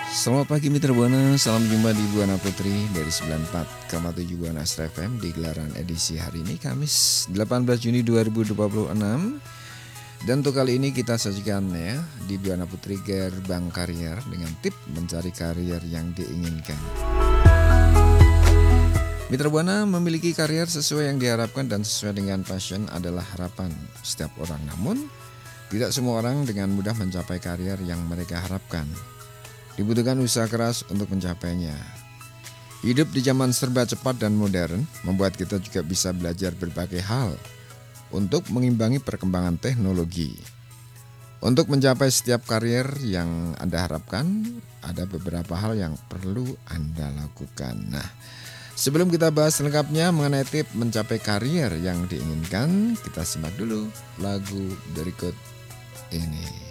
Selamat pagi Mitra Buana, salam jumpa di Buana Putri dari 94,7 Buana Astra FM di gelaran edisi hari ini Kamis 18 Juni 2026. Dan untuk kali ini kita sajikan ya di Buana Putri Gerbang Karier dengan tip mencari karier yang diinginkan. Mitra Buana memiliki karier sesuai yang diharapkan dan sesuai dengan passion adalah harapan setiap orang. Namun tidak semua orang dengan mudah mencapai karier yang mereka harapkan. Dibutuhkan usaha keras untuk mencapainya. Hidup di zaman serba cepat dan modern membuat kita juga bisa belajar berbagai hal untuk mengimbangi perkembangan teknologi. Untuk mencapai setiap karier yang Anda harapkan, ada beberapa hal yang perlu Anda lakukan. Nah, sebelum kita bahas lengkapnya mengenai tip mencapai karier yang diinginkan, kita simak dulu lagu berikut ini.